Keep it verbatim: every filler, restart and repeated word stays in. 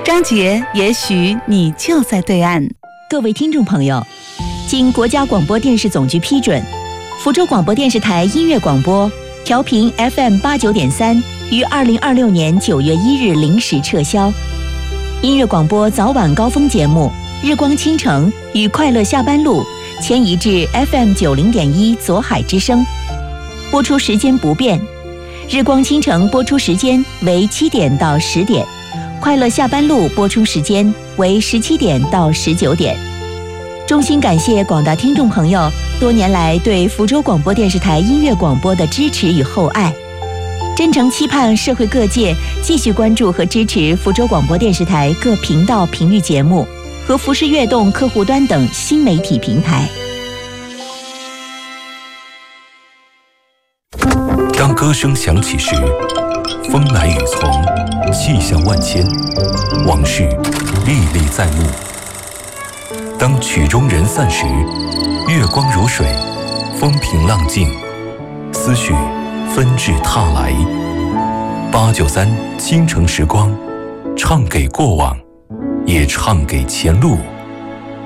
张杰，也许你就在对岸。 各位听众朋友，经国家广播电视总局批准，福州广播电视台音乐广播调频 F M 八九点三于二零二六年九月一日零时撤销。音乐广播早晚高峰节目《日光倾城》与《快乐下班路》迁移至 F M 九零点一左海之声，播出时间不变。日光倾城播出时间为七点到十点，快乐下班路播出时间为十七点到十九点。衷心感谢广大听众朋友多年来对福州广播电视台音乐广播的支持与厚爱，真诚期盼社会各界继续关注和支持福州广播电视台各频道频率节目和福士悦动客户端等新媒体平台。 当歌声响起时，风来雨从，气象万千，往事历历在目。当曲终人散时，月光如水，风平浪静，思绪纷至沓来。八九三倾城时光，唱给过往，也唱给前路。